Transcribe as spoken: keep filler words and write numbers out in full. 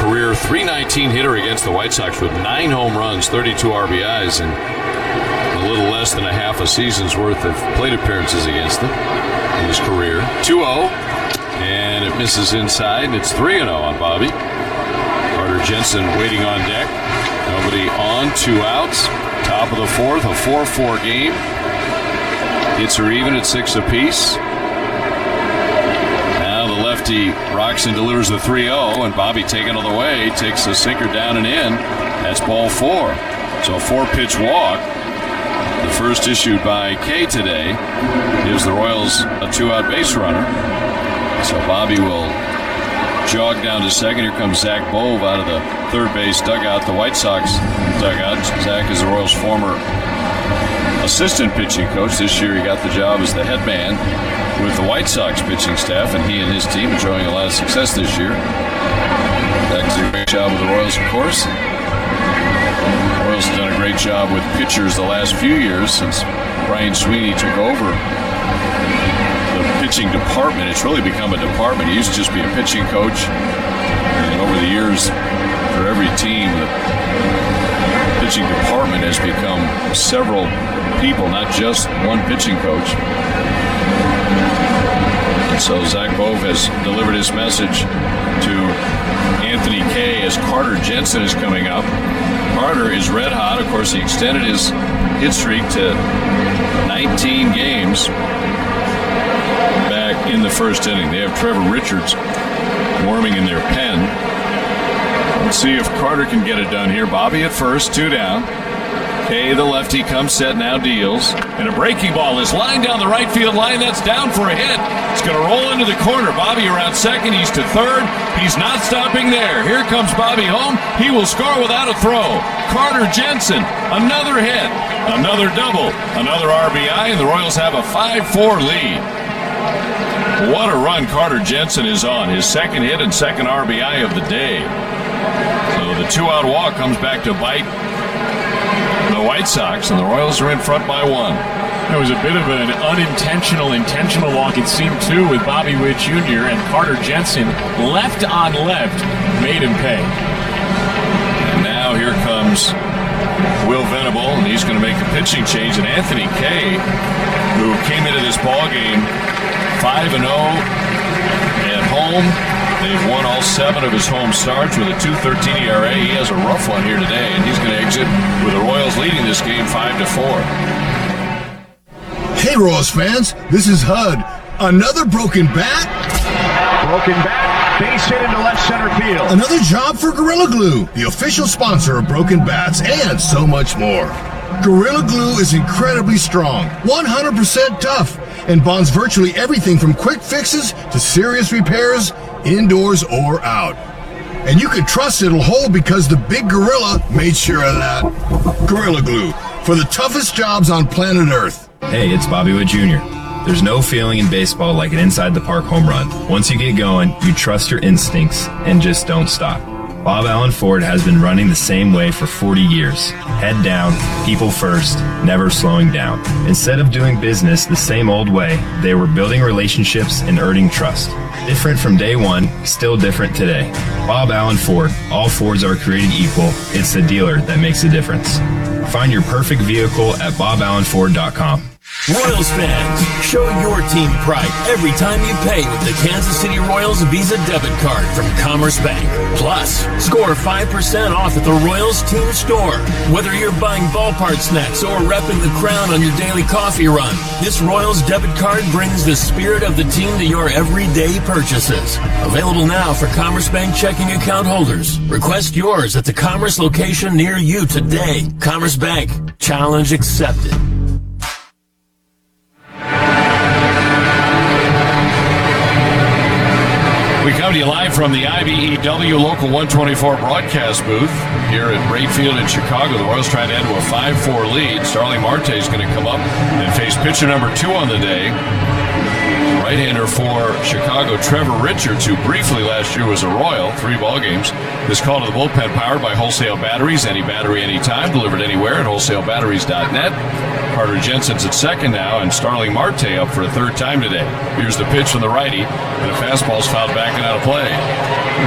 career three nineteen hitter against the White Sox with nine home runs, thirty-two R B Is, and a little less than a half a season's worth of plate appearances against them in his career. two oh, and it misses inside. It's three oh on Bobby. Carter Jensen waiting on deck. Nobody on, two outs. Top of the fourth, a four four game. Hits are even at six apiece. Now the lefty rocks and delivers the three oh, and Bobby taking it all the way, takes the sinker down and in. That's ball four. So a four-pitch walk. The first issued by Kay today gives the Royals a two-out base runner. So Bobby will jog down to second. Here comes Zach Bove out of the third base dugout, the White Sox dugout. Zach is the Royals' former assistant pitching coach. This year he got the job as the head man with the White Sox pitching staff, and he and his team enjoying a lot of success this year. Zach's done a great job with the Royals, of course. The Royals have done a great job with pitchers the last few years since Brian Sweeney took over pitching department. It's really become a department. He used to just be a pitching coach, and over the years, for every team, the pitching department has become several people, not just one pitching coach. And so Zach Bove has delivered his message to Anthony Kay as Carter Jensen is coming up. Carter is red hot. Of course, he extended his hit streak to nineteen games back in the first inning. They have Trevor Richards warming in their pen. Let's see if Carter can get it done here. Bobby at first, two down. Kay, the lefty, comes set, now deals. And a breaking ball is lined down the right field line. That's down for a hit. It's going to roll into the corner. Bobby around second. He's to third. He's not stopping there. Here comes Bobby home. He will score without a throw. Carter Jensen, another hit, another double, another R B I, and the Royals have a five four lead. What a run Carter Jensen is on. His second hit and second R B I of the day. So the two-out walk comes back to bite the White Sox, and the Royals are in front by one. It was a bit of an unintentional, intentional walk, it seemed, too, with Bobby Witt Junior and Carter Jensen, left on left, made him pay. And now here comes Will Venable, and he's going to make a pitching change. And Anthony Kay, who came into this ball game five and oh at home. They've won all seven of his home starts with a two thirteen E R A. He has a rough one here today, and he's going to exit with the Royals leading this game five to four. Hey, Royals fans, this is H U D. Another broken bat? Broken bat, base hit into left center field. Another job for Gorilla Glue, the official sponsor of broken bats, and so much more. Gorilla Glue is incredibly strong, one hundred percent tough, and bonds virtually everything from quick fixes to serious repairs, indoors or out. And you can trust it'll hold because the big gorilla made sure of that. Gorilla Glue, for the toughest jobs on planet Earth. Hey, it's Bobby Witt Junior There's no feeling in baseball like an inside-the-park home run. Once you get going, you trust your instincts and just don't stop. Bob Allen Ford has been running the same way for forty years. Head down, people first, never slowing down. Instead of doing business the same old way, they were building relationships and earning trust. Different from day one, still different today. Bob Allen Ford, all Fords are created equal. It's the dealer that makes the difference. Find your perfect vehicle at bob allen ford dot com. Royals fans, show your team pride every time you pay with the Kansas City Royals Visa debit card from Commerce Bank. Plus, score five percent off at the Royals team store. Whether you're buying ballpark snacks or repping the crown on your daily coffee run, this Royals debit card brings the spirit of the team to your everyday purchases. Available now for Commerce Bank checking account holders. Request yours at the Commerce location near you today. Commerce Bank. Challenge accepted. We come to you live from the I B E W Local one twenty-four broadcast booth here at Wright Field in Chicago. The Royals trying to add to a five four lead. Starling Marte is going to come up and face pitcher number two on the day. Right-hander for Chicago, Trevor Richards, who briefly last year was a Royal, three ball games. This call to the bullpen powered by Wholesale Batteries. Any battery, anytime, delivered anywhere at wholesale batteries dot net. Carter Jensen's at second now, and Starling Marte up for a third time today. Here's the pitch from the righty, and a fastball's fouled back and out of play.